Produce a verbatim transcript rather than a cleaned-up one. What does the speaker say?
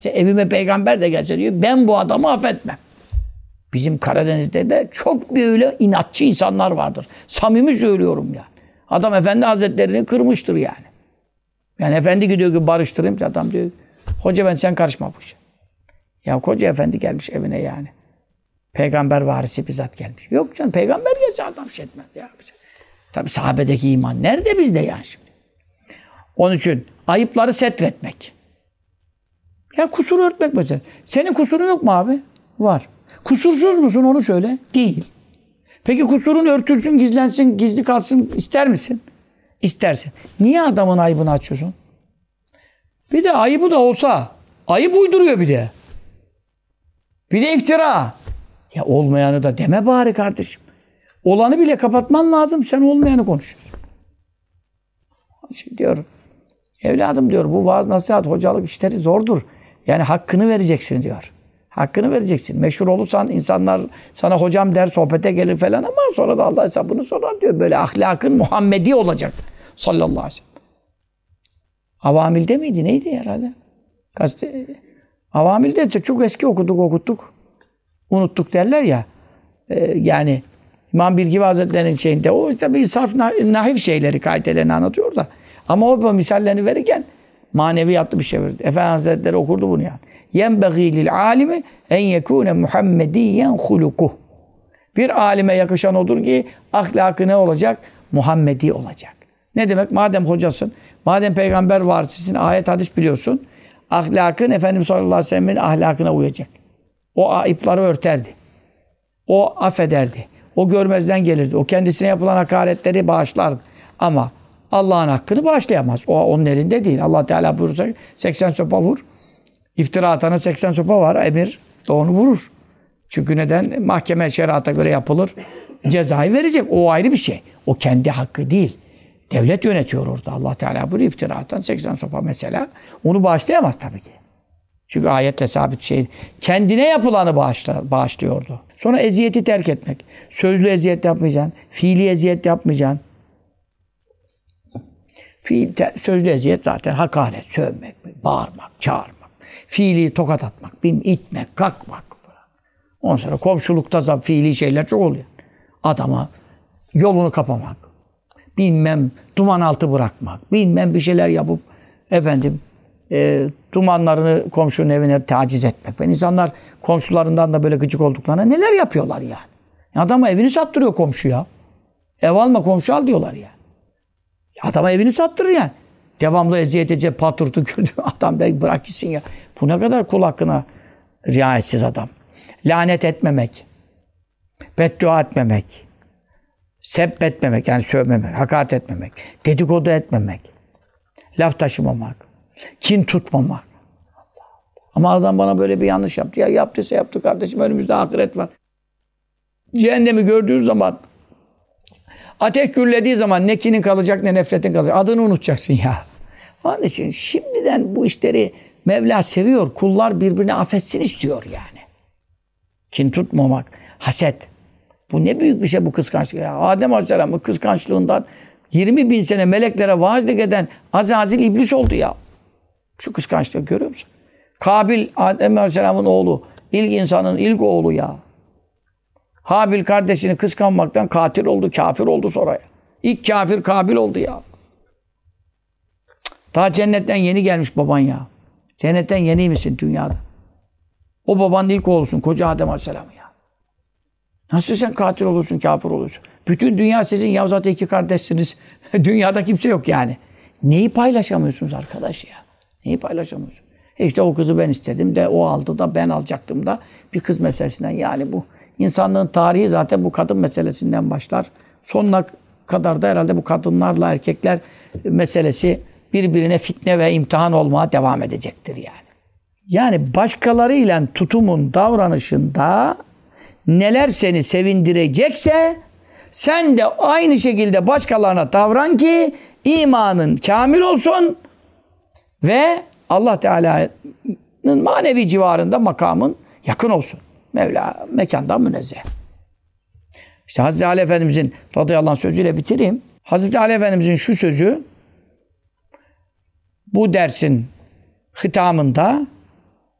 Evime peygamber de gelse diyor, ben bu adamı affetmem. Bizim Karadeniz'de de çok böyle inatçı insanlar vardır. Samimi söylüyorum yani. Adam Efendi Hazretleri'ni kırmıştır yani. Yani efendi gidiyor ki barıştırayım. Adam diyor, hoca ben sen karışma bu işe. Ya koca efendi gelmiş evine yani. Peygamber varisi bizzat gelmiş. Yok canım peygamber gelse adam şey etmez. Ya. Tabi sahabedeki iman nerede bizde yani şimdi? Onun için ayıpları setretmek. Ya kusuru örtmek mesela. Senin kusurun yok mu abi? Var. Kusursuz musun onu söyle. Değil. Peki kusurun örtülsün, gizlensin, gizli kalsın ister misin? İstersin. Niye adamın ayıbını açıyorsun? Bir de ayıbı da olsa ayıp uyduruyor bir de. Bir de iftira. Ya olmayanı da deme bari kardeşim. Olanı bile kapatman lazım. Sen olmayanı konuşuyorsun. Şey diyorum. Evladım diyor bu vaaz nasihat hocalık işleri zordur. Yani hakkını vereceksin diyor. Hakkını vereceksin. Meşhur olursan insanlar sana hocam der sohbete gelir falan ama sonra da Allah hesabını sorar diyor. Böyle ahlakın Muhammedi olacak. Sallallahu aleyhi ve sellem. Avamil'de miydi? Neydi herhalde? Gazete. Avamil'de çok eski okuduk okuttuk. Unuttuk derler ya. Ee, yani İmam Bilgi Hazretleri'nin şeyinde o tabii sarf nahif şeyleri, kaidelerini anlatıyor da. Ama o misallerini verirken maneviyatlı bir şey verdi. Efendi Hazretleri okurdu bunu yani. Yenbeğî lil alimi en yekûne Muhammediyen hulukuh. Bir alime yakışan odur ki ahlakı ne olacak? Muhammedi olacak. Ne demek? Madem hocasın, madem peygamber varisisin, ayet hadis biliyorsun, ahlakın Efendimiz sallallahu aleyhi ve sellem'in ahlakına uyacak. O ayıpları örterdi. O affederdi. O görmezden gelirdi. O kendisine yapılan hakaretleri bağışlardı. Ama Allah'ın hakkını bağışlayamaz. O onun elinde değil. Allah Teala buyurursa seksen sopa vur. İftira atana seksen sopa var. Emir de onu vurur. Çünkü neden? Mahkeme şerata göre yapılır. Cezayı verecek. O ayrı bir şey. O kendi hakkı değil. Devlet yönetiyor orada. Allah Teala buyuruyor iftira atan seksen sopa mesela. Onu bağışlayamaz tabii ki. Çünkü ayetle sabit şey. Kendine yapılanı bağışla, bağışlıyordu. Sonra eziyeti terk etmek. Sözlü eziyet yapmayacaksın. Fiili eziyet yapmayacaksın. Fiil, te, sözlü eziyet zaten hakaret, sövmek, bağırmak, çağırmak. Fiili tokat atmak, bilmem, itmek, kalkmak falan. Ondan sonra komşulukta da fiili şeyler çok oluyor. Adama yolunu kapamak, bilmem duman altı bırakmak, bilmem bir şeyler yapıp efendim e, dumanlarını komşunun evine taciz etmek. Ve insanlar komşularından da böyle gıcık olduklarına neler yapıyorlar yani. Adama evini sattırıyor komşuya. Ev alma komşu al diyorlar yani. Adama evini sattırır yani. Devamlı eziyet edecek, patırtı gördüğü adam da bırak gitsin ya. Bu ne kadar kul hakkına riayetsiz adam. Lanet etmemek, beddua etmemek, sebbetmemek yani sövmemek, hakaret etmemek, dedikodu etmemek, laf taşımamak, kin tutmamak. Ama adam bana böyle bir yanlış yaptı. Ya yaptıysa yaptı kardeşim, önümüzde ahiret var. Cehennemi gördüğün zaman, ateş gürlediği zaman ne kinin kalacak ne nefretin kalacak. Adını unutacaksın ya. Onun için şimdiden bu işleri Mevla seviyor. Kullar birbirini affetsin istiyor yani. Kin tutmamak, haset. Bu ne büyük bir şey bu kıskançlık. Ya. Adem Aleyhisselam'ın kıskançlığından yirmi bin sene meleklere vaazlık eden Azazil iblis oldu ya. Şu kıskançlığı görüyor musun? Kabil Adem Aleyhisselam'ın oğlu. İlk insanın ilk oğlu ya. Habil kardeşini kıskanmaktan katil oldu, kafir oldu sonra ya. İlk kafir Kabil oldu ya. Daha cennetten yeni gelmiş baban ya. Cennetten yeni misin dünyada? O babanın ilk oğlusun, koca Adem Aleyhisselam ya. Nasıl sen katil olursun, kafir olursun? Bütün dünya sizin, ya zaten iki kardeşsiniz. Dünyada kimse yok yani. Neyi paylaşamıyorsunuz arkadaş ya? Neyi paylaşamıyorsunuz? İşte o kızı ben istedim de, o aldı da, ben alacaktım da. Bir kız meselesinden yani bu. İnsanlığın tarihi zaten bu kadın meselesinden başlar. Sonuna kadar da herhalde bu kadınlarla erkekler meselesi birbirine fitne ve imtihan olmaya devam edecektir yani. Yani başkalarıyla tutumun, davranışında neler seni sevindirecekse sen de aynı şekilde başkalarına davran ki imanın kamil olsun ve Allah Teala'nın manevi civarında makamın yakın olsun. Mevla mekandan münezzeh. İşte Hazreti Ali Efendimizin radıyallahu anh sözüyle bitireyim. Hazreti Ali Efendimizin şu sözü bu dersin hitamında